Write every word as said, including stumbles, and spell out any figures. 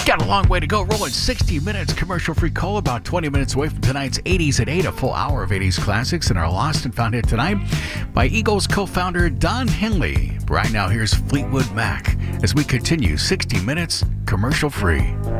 Got a long way to go. Rolling sixty minutes commercial-free coal, about twenty minutes away from tonight's eighties at eight, a full hour of eighties classics and our lost and found hit tonight by Eagles co-founder Don Henley. Right now, here's Fleetwood Mac as we continue sixty minutes commercial-free.